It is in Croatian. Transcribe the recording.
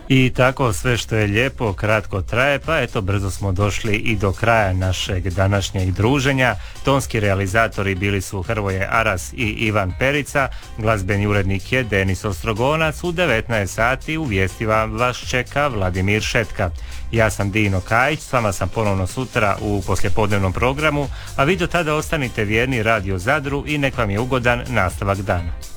I tako sve što je lijepo kratko traje, pa eto brzo smo došli i do kraja našeg današnjeg druženja. Tonski realizatori bili su Hrvoje Aras i Ivan Perica, glazbeni urednik je Denis Ostrogonac. U 19 sati u vijestima vas čeka Vladimir Šetka. Ja sam Dino Kajić, s vama sam ponovno sutra u poslijepodnevnom programu, a vi do tada ostanite vjerni Radio Zadru i nek vam je ugodan nastavak dana.